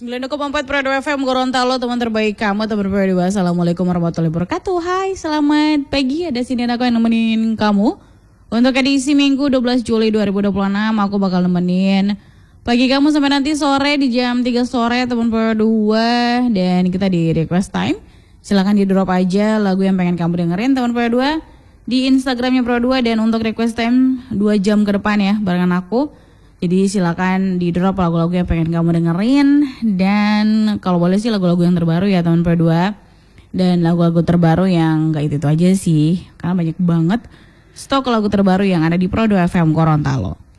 9,4 Pro FM Gorontalo, teman terbaik kamu, teman terbaik. Assalamualaikum warahmatullahi wabarakatuh. Hai, selamat pagi. Ada sini aku yang nemenin kamu untuk edisi Minggu 12 Juli 2026. Aku bakal nemenin pagi kamu sampai nanti sore di jam 3 sore, teman Pro 2. Dan kita di request time. Silahkan di drop aja lagu yang pengen kamu dengerin, teman Pro 2, di Instagramnya Pro 2. Dan untuk request time 2 jam ke depan ya barengan aku. Jadi silakan di drop lagu-lagu yang pengen kamu dengerin. Dan kalau boleh sih lagu-lagu yang terbaru ya teman Pro 2. Dan lagu-lagu terbaru yang gak itu aja sih, karena banyak banget stok lagu terbaru yang ada di Pro 2 FM Gorontalo.